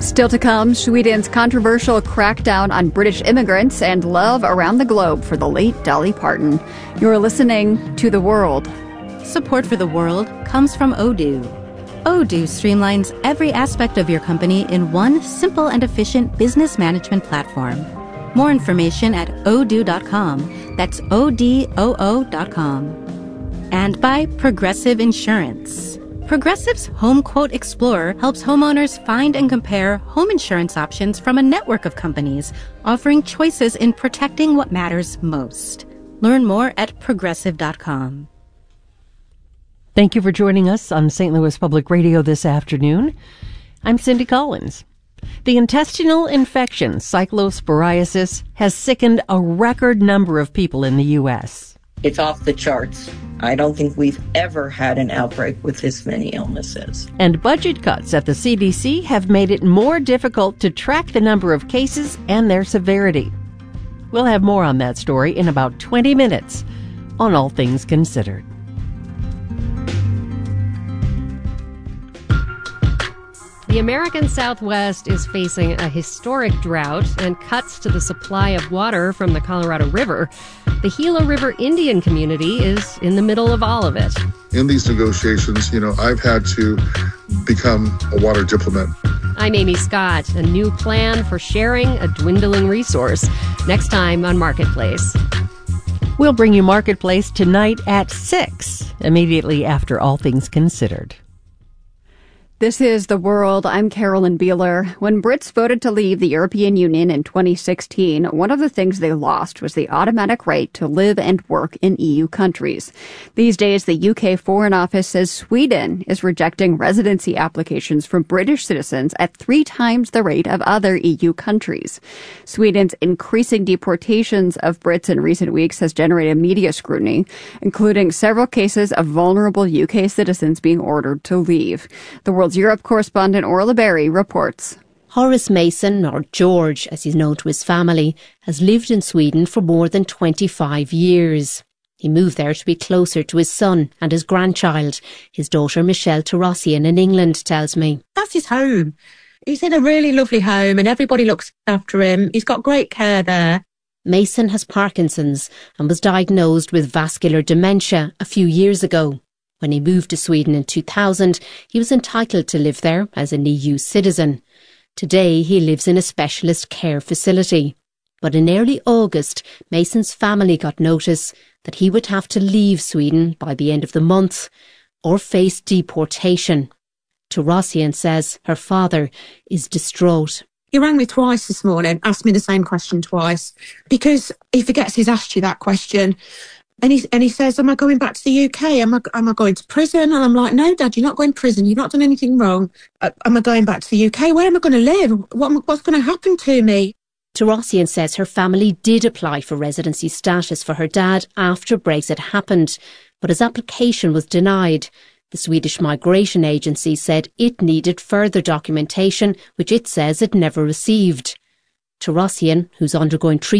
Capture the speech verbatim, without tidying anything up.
Still to come, Sweden's controversial crackdown on British immigrants and love around the globe for the late Dolly Parton. You're listening to The World. Support for The World comes from Odoo. Odoo streamlines every aspect of your company in one simple and efficient business management platform. More information at odoo dot com. That's O D O O dot com. And by Progressive Insurance. Progressive's Home Quote Explorer helps homeowners find and compare home insurance options from a network of companies, offering choices in protecting what matters most. Learn more at progressive dot com. Thank you for joining us on Saint Louis Public Radio this afternoon. I'm Cindy Collins. The intestinal infection, cyclosporiasis, has sickened a record number of people in the U S. It's off the charts. I don't think we've ever had an outbreak with this many illnesses. And budget cuts at the C D C have made it more difficult to track the number of cases and their severity. We'll have more on that story in about twenty minutes on All Things Considered. The American Southwest is facing a historic drought and cuts to the supply of water from the Colorado River. The Gila River Indian community is in the middle of all of it. In these negotiations, you know, I've had to become a water diplomat. I'm Amy Scott. A new plan for sharing a dwindling resource. Next time on Marketplace. We'll bring you Marketplace tonight at six, immediately after All Things Considered. This is The World. I'm Carolyn Beeler. When Brits voted to leave the European Union in twenty sixteen, one of the things they lost was the automatic right to live and work in E U countries. These days, the U K Foreign Office says Sweden is rejecting residency applications from British citizens at three times the rate of other E U countries. Sweden's increasing deportations of Brits in recent weeks has generated media scrutiny, including several cases of vulnerable U K citizens being ordered to leave. The World Europe correspondent Orla Berry reports. Horace Mason, or George as he's known to his family, has lived in Sweden for more than twenty-five years. He moved there to be closer to his son and his grandchild. His daughter Michelle Tarossian in England tells me. That's his home. He's in a really lovely home and everybody looks after him. He's got great care there. Mason has Parkinson's and was diagnosed with vascular dementia a few years ago. When he moved to Sweden in two thousand, he was entitled to live there as an E U citizen. Today, he lives in a specialist care facility. But in early August, Mason's family got notice that he would have to leave Sweden by the end of the month or face deportation. Tarossian says her father is distraught. He rang me twice this morning, asked me the same question twice, because he forgets he's asked you that question. And he, and he says, am I going back to the U K? Am I, am I going to prison? And I'm like, no, Dad, you're not going to prison. You've not done anything wrong. Uh, am I going back to the U K? Where am I going to live? What, what's going to happen to me? Tarossian says her family did apply for residency status for her dad after Brexit happened, but his application was denied. The Swedish Migration Agency said it needed further documentation, which it says it never received. Tarossian, who's undergoing treatment